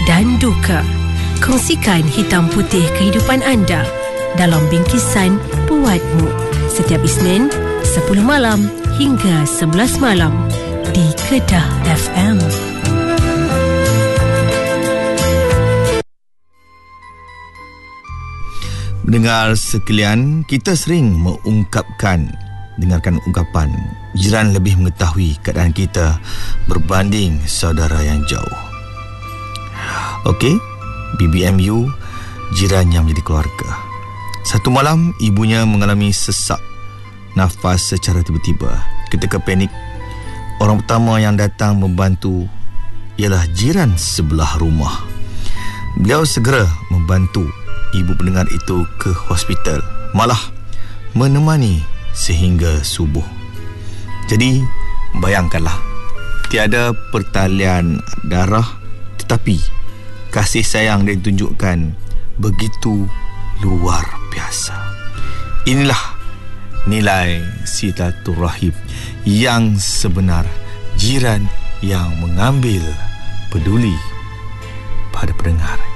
dan duka. Kongsikan hitam putih kehidupan anda dalam Bingkisan Buatmu setiap Isnin 10 malam hingga 11 malam di Kedah FM. Mendengar sekalian, kita sering dengarkan ungkapan jiran lebih mengetahui keadaan kita berbanding saudara yang jauh. Okey, BBMU, jiran yang menjadi keluarga. Satu malam, ibunya mengalami sesak nafas secara tiba-tiba. Ketika panik, orang pertama yang datang membantu ialah jiran sebelah rumah. Beliau segera membantu ibu pendengar itu ke hospital, malah menemani sehingga subuh. Jadi, bayangkanlah, tiada pertalian darah, tetapi kasih sayang yang ditunjukkan begitu luar biasa. Inilah nilai silaturahim yang sebenar, jiran yang mengambil peduli pada pendengar.